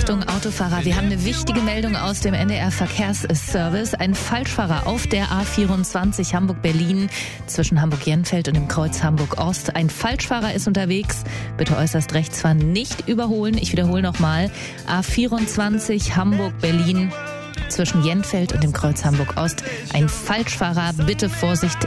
Achtung, Autofahrer, wir haben eine wichtige Meldung aus dem NDR-Verkehrsservice. Ein Falschfahrer auf der A24 Hamburg-Berlin zwischen Hamburg-Jenfeld und dem Kreuz Hamburg-Ost. Ein Falschfahrer ist unterwegs. Bitte äußerst rechts fahren, nicht überholen. Ich wiederhole nochmal. A24 Hamburg-Berlin zwischen Jenfeld und dem Kreuz Hamburg-Ost. Ein Falschfahrer, bitte Vorsicht,